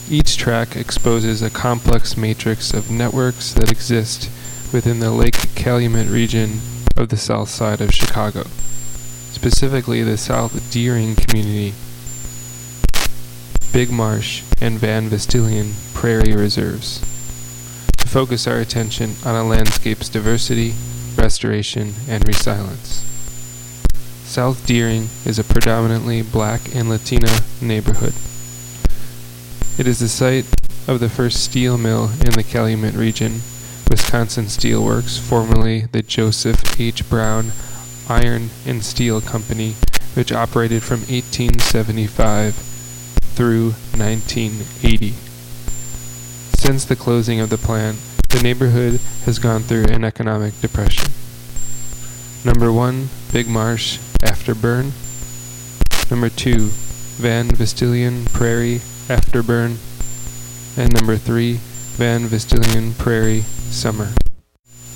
Each track exposes a complex matrix of networks that exist within the Lake Calumet region of the south side of Chicago, specifically the South Deering community, Big Marsh, and Van Vestilian Prairie reserves, to focus our attention on a landscape's diversity, restoration, and resilience. South Deering is a predominantly Black and Latina neighborhood. It is the site of the first steel mill in the Calumet region, Wisconsin Steel Works, formerly the Joseph H. Brown Iron and Steel Company, which operated from 1875 through 1980. Since the closing of the plant, the neighborhood has gone through an economic depression. Number 1, Big Marsh after burn. Number 2, Van Vestilian Prairie after burn. And number 3, Van Vestilian Prairie summer.